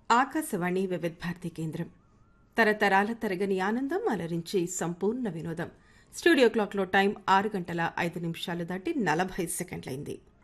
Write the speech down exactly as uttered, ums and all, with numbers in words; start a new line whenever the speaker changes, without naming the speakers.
ఆకాశవాణి వివిధ భారతి కేంద్రం తరతరాల తరగని ఆనందం అలరించి సంపూర్ణ వినోదం. స్టూడియో క్లాక్లో టైం ఆరు గంటల ఐదు నిమిషాలు దాటి నలభై సెకండ్లైంది.